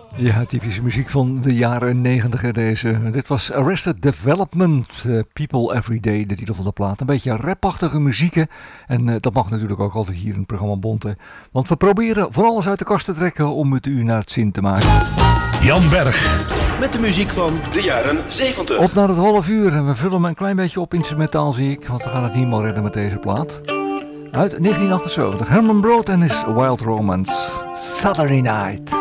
Ja, typische muziek van de jaren 90 deze. Dit was Arrested Development, People Every Day, de titel van de plaat. Een beetje rapachtige muziek en dat mag natuurlijk ook altijd hier in het programma Bonte. Want we proberen van alles uit de kast te trekken om het u naar het zin te maken. Jan Berg. Met de muziek van de jaren 70. Op naar het half uur en we vullen hem een klein beetje op instrumentaal zie ik. Want we gaan het niet meer redden met deze plaat. Uit 1978, Herman Brood en his Wild Romance, Saturday Night.